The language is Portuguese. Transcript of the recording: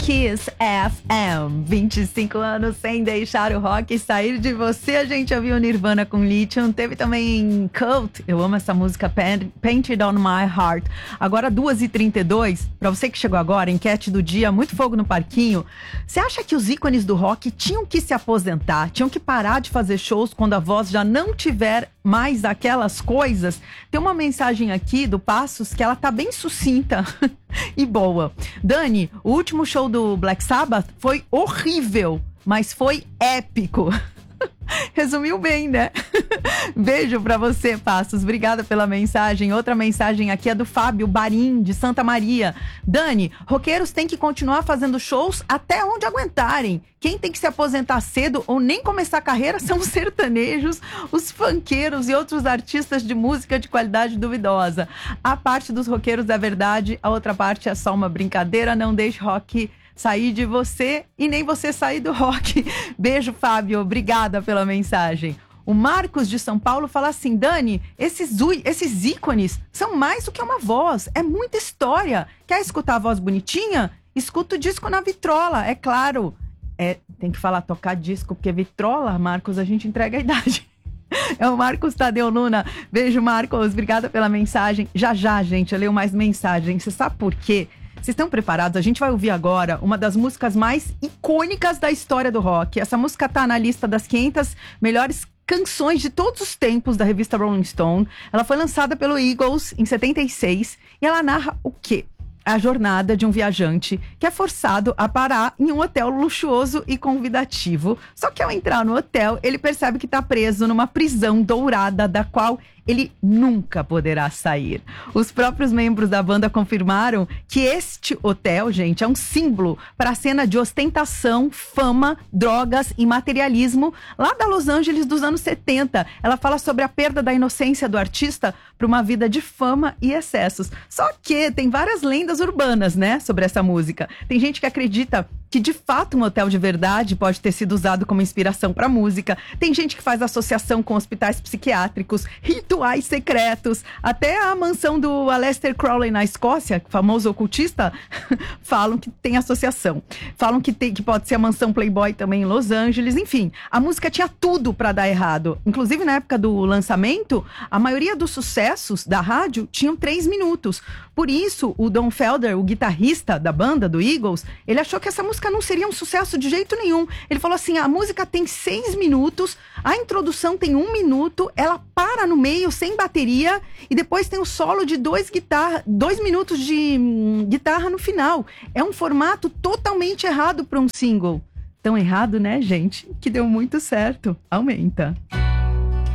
Kiss FM, 25 anos sem deixar o rock sair de você. A gente ouviu Nirvana com Lithium, teve também Cult, eu amo essa música, Painted on My Heart. Agora 2h32, pra você que chegou agora, enquete do dia, muito fogo no parquinho. Você acha que os ícones do rock tinham que se aposentar, tinham que parar de fazer shows quando a voz já não tiver mais aquelas coisas? Tem uma mensagem aqui do Passos que ela tá bem sucinta e boa. Dani, o último show do Black Sabbath foi horrível, mas foi épico. Resumiu bem, né? Beijo pra você, Passos. Obrigada pela mensagem. Outra mensagem aqui é do Fábio Barim, de Santa Maria. Dani, roqueiros têm que continuar fazendo shows até onde aguentarem. Quem tem que se aposentar cedo ou nem começar a carreira são os sertanejos, os funkeiros e outros artistas de música de qualidade duvidosa. A parte dos roqueiros é verdade, a outra parte é só uma brincadeira. Não deixe rock sair de você e nem você sair do rock. Beijo, Fábio. Obrigada pela mensagem. O Marcos de São Paulo fala assim: Dani, esses ícones são mais do que uma voz, é muita história. Quer escutar a voz bonitinha? Escuta o disco na vitrola, é claro. Tem que falar tocar disco, porque vitrola, Marcos, a gente entrega a idade. É o Marcos Tadeu Luna. Beijo, Marcos. Obrigada pela mensagem. Já, gente, eu leio mais mensagens. Você sabe por quê? Vocês estão preparados? A gente vai ouvir agora uma das músicas mais icônicas da história do rock. Essa música tá na lista das 500 melhores canções de todos os tempos da revista Rolling Stone. Ela foi lançada pelo Eagles em 76 e ela narra o quê? A jornada de um viajante que é forçado a parar em um hotel luxuoso e convidativo. Só que ao entrar no hotel, ele percebe que está preso numa prisão dourada da qual ele nunca poderá sair. Os próprios membros da banda confirmaram que este hotel, gente, é um símbolo para a cena de ostentação, fama, drogas e materialismo lá da Los Angeles dos anos 70. Ela fala sobre a perda da inocência do artista para uma vida de fama e excessos. Só que tem várias lendas urbanas, né, sobre essa música. Tem gente que acredita que de fato um hotel de verdade pode ter sido usado como inspiração para música. Tem gente que faz associação com hospitais psiquiátricos, rituais secretos, até a mansão do Aleister Crowley na Escócia, famoso ocultista, falam que tem associação. Falam que pode ser a mansão Playboy também em Los Angeles. Enfim, a música tinha tudo para dar errado. Inclusive, na época do lançamento, a maioria dos sucessos da rádio tinham 3 minutos. Por isso, o Don Felder, o guitarrista da banda, do Eagles, ele achou que essa música não seria um sucesso de jeito nenhum. Ele falou assim: a música tem 6 minutos, a introdução tem 1 minuto, ela para no meio sem bateria e depois tem o solo de 2 minutos de guitarra no final. É um formato totalmente errado para um single. Tão errado, né, gente? Que deu muito certo. Aumenta.